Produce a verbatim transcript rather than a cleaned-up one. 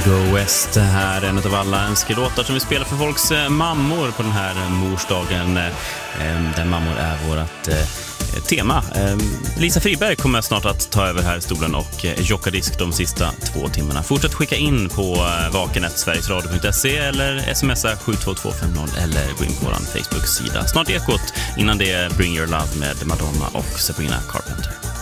Go West här, en av alla önskelåtar som vi spelar för folks mammor på den här morsdagen, där mammor är vårt tema. Lisa Friberg kommer snart att ta över här stolen och jocka disk de sista två timmarna. Fortsätt skicka in på vakenet sverigesradio punkt se eller smsa sju två två fem noll eller gå in på vår Facebook-sida. Snart Ekot, innan det Bring Your Love med Madonna och Sabrina Carpenter.